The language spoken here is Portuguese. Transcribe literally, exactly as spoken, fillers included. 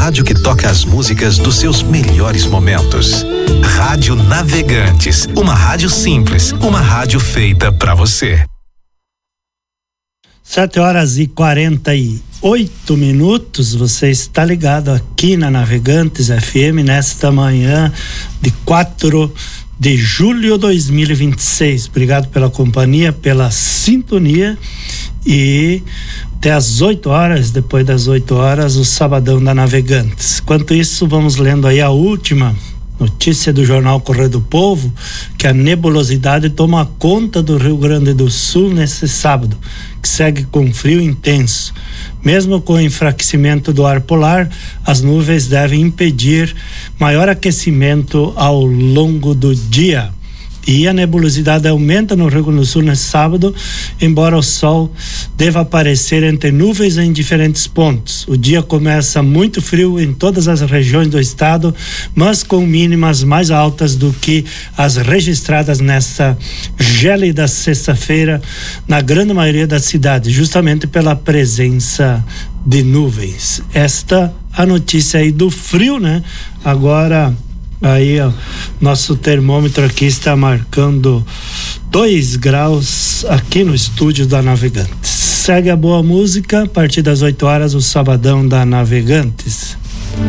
rádio que toca as músicas dos seus melhores momentos. Rádio Navegantes, uma rádio simples, uma rádio feita pra você. Sete horas e quarenta e oito minutos, você está ligado aqui na Navegantes F M nesta manhã de quatro de julho de dois mil e vinte e seis. Obrigado pela companhia, pela sintonia, e até às oito horas, depois das oito horas, o Sabadão da Navegantes. Enquanto isso, vamos lendo aí a última notícia do jornal Correio do Povo, que a nebulosidade toma conta do Rio Grande do Sul nesse sábado, que segue com frio intenso. Mesmo com o enfraquecimento do ar polar, as nuvens devem impedir maior aquecimento ao longo do dia. E a nebulosidade aumenta no Rio Grande do Sul nesse sábado, embora o sol deva aparecer entre nuvens em diferentes pontos. O dia começa muito frio em todas as regiões do estado, mas com mínimas mais altas do que as registradas nesta gélida sexta-feira na grande maioria das cidades, justamente pela presença de nuvens. Esta a notícia aí do frio, né? Agora aí, ó, nosso termômetro aqui está marcando dois graus aqui no estúdio da Navegantes. Segue a boa música, a partir das oito horas, o Sabadão da Navegantes.